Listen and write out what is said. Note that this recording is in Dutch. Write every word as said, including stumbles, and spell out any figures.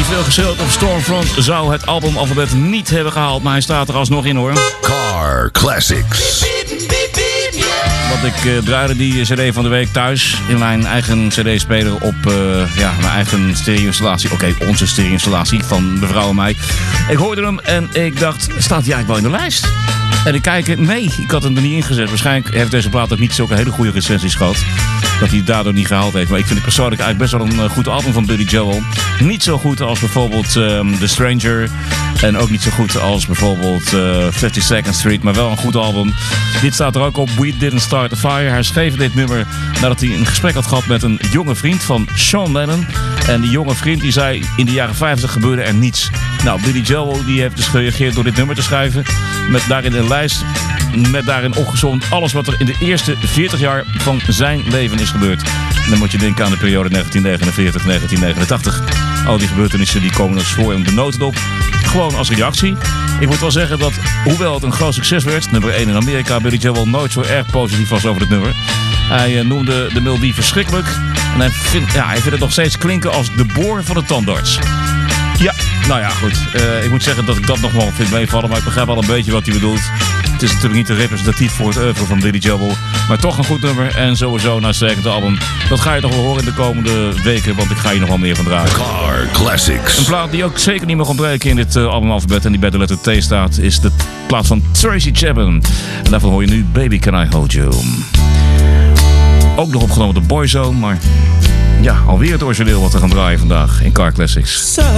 veel geschreeuwd of Stormfront zou het albumalfabet niet hebben gehaald, maar hij staat er alsnog in hoor. Car Classics. Want ik uh, draaide die cd van de week thuis in mijn eigen cd-speler op uh, ja, mijn eigen stereo-installatie. Oké, okay, onze stereo-installatie van mevrouw en mij. Ik hoorde hem en ik dacht, staat hij eigenlijk wel in de lijst? En ik kijk, nee, ik had hem er niet ingezet. Waarschijnlijk heeft deze plaat ook niet zulke hele goede recensies gehad, dat hij het daardoor niet gehaald heeft. Maar ik vind het persoonlijk eigenlijk best wel een goed album van Billy Joel. Niet zo goed als bijvoorbeeld um, The Stranger. En ook niet zo goed als bijvoorbeeld uh, fifty-second Street. Maar wel een goed album. Dit staat er ook op. We Didn't Start the Fire. Hij schreef dit nummer nadat hij een gesprek had gehad met een jonge vriend van Sean Lennon. En die jonge vriend die zei, in de jaren vijftig gebeurde er niets. Nou, Billy Joel die heeft dus gereageerd door dit nummer te schrijven. Met daarin een lijst. Met daarin opgezond alles wat er in de eerste veertig jaar van zijn leven is gebeurd. En dan moet je denken aan de periode negentien negenenveertig tot negentien negenentachtig. Al die gebeurtenissen die komen dus voor in de notendop. Gewoon als reactie. Ik moet wel zeggen dat, hoewel het een groot succes werd, nummer één in Amerika, Billy Joel nooit zo erg positief was over het nummer. Hij uh, noemde de melodie verschrikkelijk. En hij vindt, ja, hij vindt het nog steeds klinken als de boor van de tandarts. Ja, nou ja, goed. Uh, ik moet zeggen dat ik dat nog wel vind meevallen, maar ik begrijp wel een beetje wat hij bedoelt. Het is natuurlijk niet te representatief voor het oeuvre van Billy Joel, maar toch een goed nummer en sowieso naar het album. Dat ga je nog wel horen in de komende weken, want ik ga hier nog wel meer van draaien. Car Classics. Een plaat die ook zeker niet mag ontbreken in dit uh, albumalfabet en die bij de letter T staat, is de plaat van Tracy Chapman. En daarvan hoor je nu Baby Can I Hold You. Ook nog opgenomen door Boyzone, maar ja, alweer het origineel wat we gaan draaien vandaag in Car Classics.